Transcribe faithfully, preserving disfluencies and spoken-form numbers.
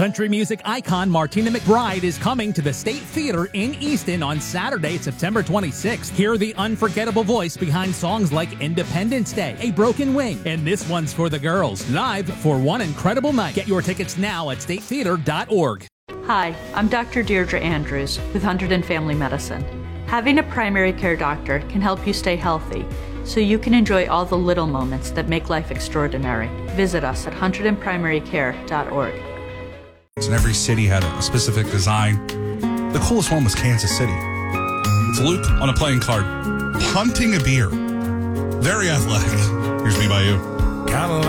Country music icon Martina McBride is coming to the State Theater in Easton on Saturday, September twenty-sixth. Hear the unforgettable voice behind songs like Independence Day, A Broken Wing, and This One's for the Girls. Live for one incredible night. Get your tickets now at state theater dot org. Hi, I'm Doctor Deirdre Andrews with Hunterdon Family Medicine. Having a primary care doctor can help you stay healthy, so you can enjoy all the little moments that make life extraordinary. Visit us at hunterdon primary care dot org. And every city had a specific design. The coolest one was Kansas City. It's Luke on a playing card, punting a beer. Very athletic. Here's Me By You. Cadillac.